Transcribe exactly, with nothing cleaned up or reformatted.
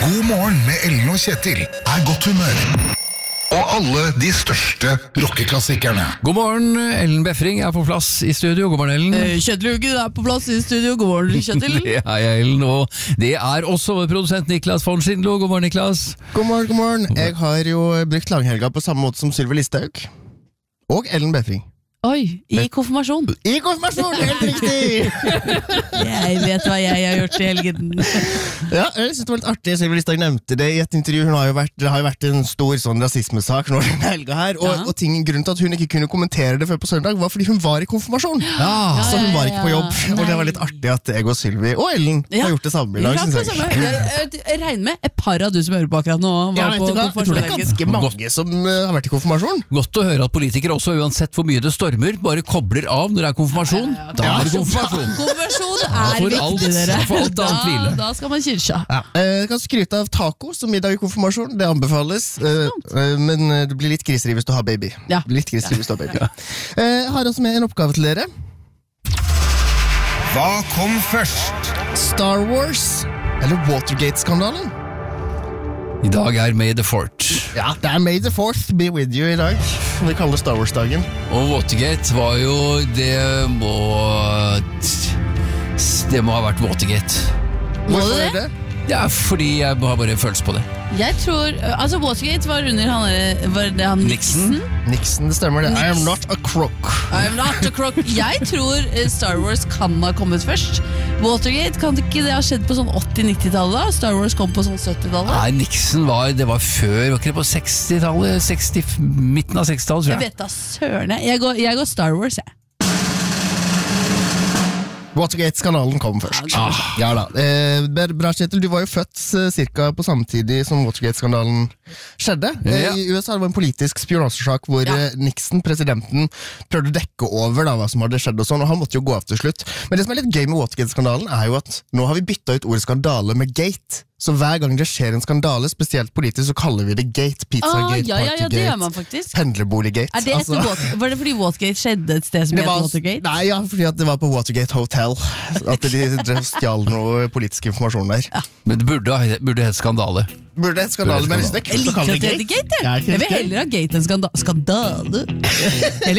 God morgen med Ellen og Kjetil er godt humør. Og alle de største rockeklassikerne. God morgen, Ellen Befring er på plass i studio. God morgen, Ellen. Eh, Kjetil Huggen er på plass i studio. God morgen, Kjetil. Det er jeg, Ellen, og det er også vår produsent Niklas von Schindlo. God morgen, Niklas. God morgen, god morgen. Jeg har jo brukt langhelga på samme måte som Sylvi Listhaug. Og Ellen Befring. Oi, i konfirmasjon. I konfirmasjon, helt riktig! Jeg vet hva jeg har gjort i helgen. Ja, jeg synes det var litt artig. Sylvi Listhaug nevnte det i et intervju. Hun har jo vært, det har jo vært en stor sånn rasismesak nå denne helga her. Og, Ja. og ting, grunnen til at hun ikke kunne kommentere det før på søndag, var fordi hun var i konfirmasjon. Ja, Så hun var ikke på jobb. ja. Og det var Nei. litt artig at jeg og Sylvi og Ellen Ja. har gjort det samme i dag, Ja, synes det jeg. samme. Jeg, jeg, jeg regner med et par av du som hører på akkurat nå var Ja, vet på du hva? Jeg tror det er konfirmasjon. ganske mange som uh, har vært i konfirmasjon. Godt å høre at politikere også, uansett hvor mye det stormer, bare kobler av når det er konfirmasjon. Da er det konfirmasjon. Konfirmasjon er for alt- viktig, dere. for alt annet hvile. Da, da skal man kirka. Ja. Jeg kan skryte av taco som middag i konfirmasjon. Det anbefales. Eh, eh, men eh, det blir litt griseri hvis du har baby. Ja. Det blir litt griseri hvis du har baby. Eh, Jeg har også med en oppgave til dere. Hva kom først? Star Wars eller Watergate-skandalen? I dag er May the Fourth. Ja, det er May the Fourth be with you i dag. Vi kaller det Star Wars-dagen. Og Watergate var jo, det må, det må ha vært Watergate. Må Hvorfor det er det? Ja, fordi jeg har bare en følelse på det. Jeg tror, altså Watergate var under han, der- var det han Nixon? Nixon, det stemmer det. I am not a crook. I'm not a crook. Jeg tror eh, Star Wars kan ha kommet først. Watergate, kan ikke det ha skjedd på sånn åtti-nittitallet? Star Wars kom på sånn syttitallet? Nei, Nixon var, det var før, var ikke det på sekstitallet, seksti, midten av sekstitallet, tror Jeg jeg. vet da søren. jeg. Jeg går, jeg går Star Wars, jeg. Watergate-skandalen kom først. Ja da. Eh, bra, Kjetil. Du var jo født eh, cirka på samtidig som Watergate-skandalen skjedde. Eh, Ja. I U S A det var en politisk spionasjesak hvor Ja. eh, Nixon, presidenten, prøvde å dekke over da, hva som hadde skjedd og sånn, og han måtte jo gå av til slutt. Men det som er litt gøy med Watergate-skandalen er jo at nå har vi byttet ut ordet skandale med gate. Så hver gang det skjer en skandale, spesielt politisk, så kaller vi det gate. Ah, Pizzagate, ja, ja, ja, det gjør man Partygate, faktisk. pendlerboliggate. Er det etter Altså- Water, var det fordi Watergate skjedde et sted som det het var, Watergate? Nei, ja, fordi at det var på Watergate Hotel. At de drev- stjal noe politisk informasjon der. Men det burde, ha- burde hett skandale. Burde det skandale, men hvis det er Jeg kult å liker kalle at det det heter gate. gate, Ja, jeg. ikke Jeg vil riktig? heller ha gate enn skanda skandale. Eller